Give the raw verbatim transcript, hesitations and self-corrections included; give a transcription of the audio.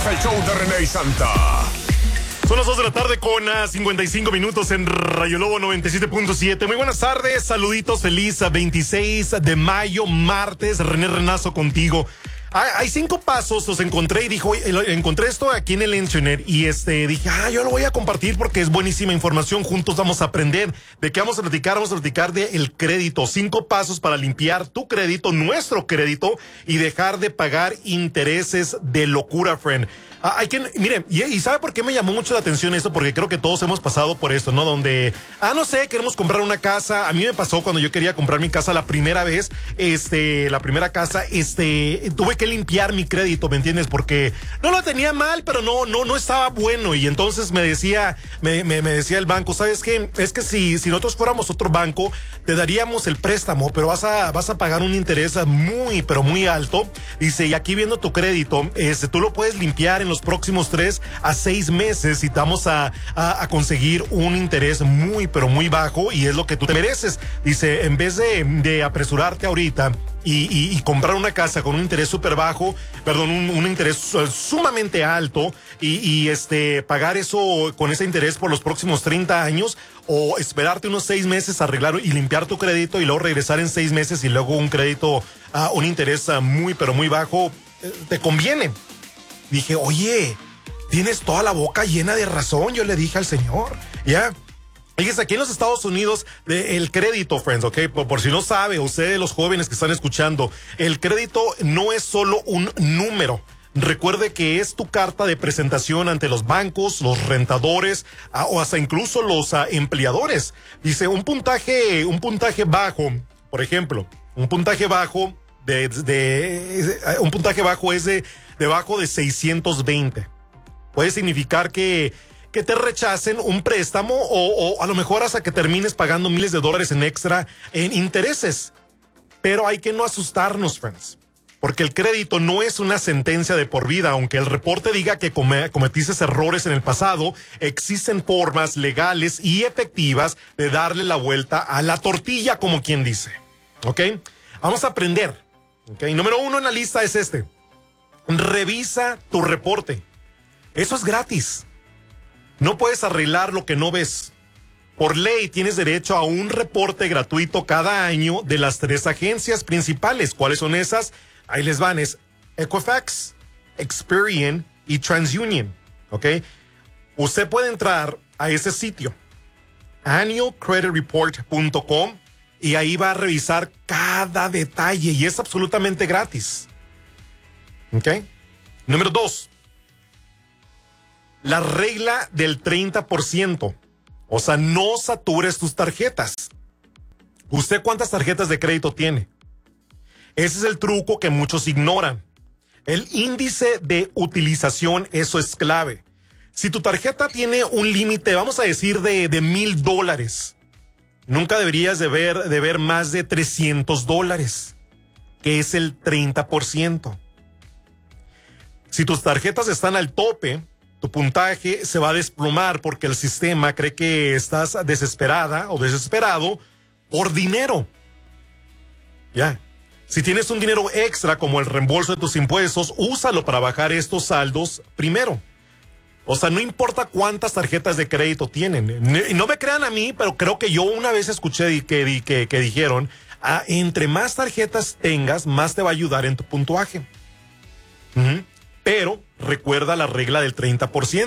es el show de René y Santa. Son las dos de la tarde con uh, cincuenta y cinco minutos en Rayo Lobo noventa y siete punto siete. Muy buenas tardes, saluditos, feliz veintiséis de mayo, martes. René Renazo contigo. Hay, hay cinco pasos, los encontré y dijo, encontré esto aquí en el internet y este dije, ah, yo lo voy a compartir porque es buenísima información. Juntos vamos a aprender. ¿De qué vamos a platicar? Vamos a platicar de el crédito. Cinco pasos para limpiar tu crédito, nuestro crédito, y dejar de pagar intereses de locura, friend. Ah, hay que, miren, y, y ¿sabe por qué me llamó mucho la atención esto? Porque creo que todos hemos pasado por esto, ¿no? Donde, ah, no sé, queremos comprar una casa. A mí me pasó cuando yo quería comprar mi casa la primera vez, este, la primera casa, este, tuve que limpiar mi crédito, ¿me entiendes? Porque no lo tenía mal, pero no, no, no estaba bueno. Y entonces me decía, me, me, me decía el banco, ¿sabes qué? Es que si, si nosotros fuéramos otro banco, te daríamos el préstamo, pero vas a, vas a pagar un interés muy, pero muy alto. Dice, y aquí viendo tu crédito, este, tú lo puedes limpiar en los próximos tres a seis meses y te vamos a, a, a conseguir un interés muy, pero muy bajo y es lo que tú te mereces. Dice, en vez de, de apresurarte ahorita y, y, y comprar una casa con un interés súper bajo, perdón, un, un interés sumamente alto y, y este pagar eso con ese interés por los próximos treinta años, o esperarte unos seis meses, arreglar y limpiar tu crédito y luego regresar en seis meses y luego un crédito a uh, un interés uh, muy, pero muy bajo, eh, te conviene. Dije, oye, tienes toda la boca llena de razón, yo le dije al señor, ya. Fíjese, aquí en los Estados Unidos, de, el crédito, friends, ok, por, por si no sabe, ustedes los jóvenes que están escuchando, el crédito no es solo un número. Recuerde que es tu carta de presentación ante los bancos, los rentadores, ah, o hasta incluso los ah, empleadores. Dice, un puntaje, un puntaje bajo, por ejemplo, un puntaje bajo de, de, de un puntaje bajo es de debajo de seiscientos veinte. Puede significar que, que te rechacen un préstamo o, o a lo mejor hasta que termines pagando miles de dólares en extra en intereses. Pero hay que no asustarnos, friends, porque el crédito no es una sentencia de por vida. Aunque el reporte diga que come, cometiste errores en el pasado, existen formas legales y efectivas de darle la vuelta a la tortilla, como quien dice. ¿Ok? Vamos a aprender. ¿Ok? Número uno en la lista es este. Revisa tu reporte. Eso es gratis. No puedes arreglar lo que no ves. Por ley tienes derecho a un reporte gratuito cada año de las tres agencias principales. ¿Cuáles son esas? Ahí les van, es Equifax, Experian y TransUnion. ¿Ok? Usted puede entrar a ese sitio, annual credit report punto com, y ahí va a revisar cada detalle y es absolutamente gratis. ¿Ok? Número dos. La regla del treinta por ciento. O sea, no satures tus tarjetas. ¿Usted cuántas tarjetas de crédito tiene? Ese es el truco que muchos ignoran. El índice de utilización, eso es clave. Si tu tarjeta tiene un límite, vamos a decir, de, de mil dólares, nunca deberías de ver, de ver más de trescientos dólares, que es el treinta por ciento. Si tus tarjetas están al tope, tu puntaje se va a desplomar porque el sistema cree que estás desesperada o desesperado por dinero. Ya. Si tienes un dinero extra como el reembolso de tus impuestos, úsalo para bajar estos saldos primero. O sea, no importa cuántas tarjetas de crédito tienen. No me crean a mí, pero creo que yo una vez escuché que, que, que dijeron, ah, entre más tarjetas tengas, más te va a ayudar en tu puntuaje. Uh-huh. Pero recuerda la regla del treinta por ciento.